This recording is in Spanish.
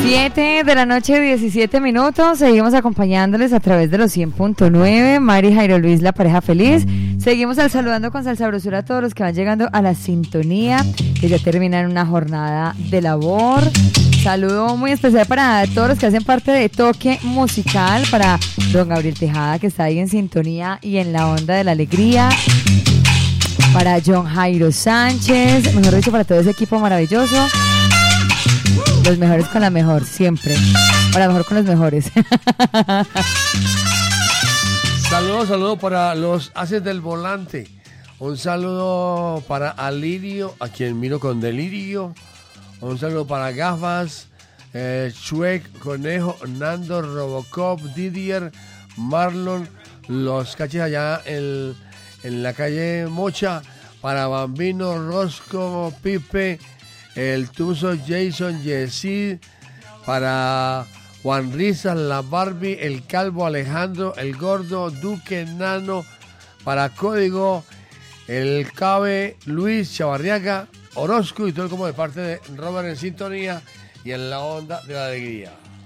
7 de la noche, 17 minutos. Seguimos acompañándoles a través de los 100.9. Mari, Jairo Luis, la pareja feliz. Seguimos saludando con salsabrosura a todos los que van llegando a la sintonía, que ya terminan una jornada de labor. Saludo muy especial para todos los que hacen parte de Toque Musical, para don Gabriel Tejada, que está ahí en sintonía y en la onda de la alegría, para John Jairo Sánchez, mejor dicho, para todo ese equipo maravilloso. Los mejores con la mejor, siempre. O la mejor con los mejores. Saludos para los haces del volante. Un saludo para Alirio, a quien miro con delirio. Un saludo para Gafas, Chuec, Conejo, Nando, Robocop, Didier, Marlon, los caches allá en la calle Mocha. Para Bambino, Rosco, Pipe, el Tuzo, Jason, Yesid, para Juan Rizas, la Barbie, el Calvo, Alejandro, el Gordo, Duque, Nano, para Código, el Cabe, Luis, Chavarriaga, Orozco y todo como de parte de Robert en sintonía y en la onda de la alegría.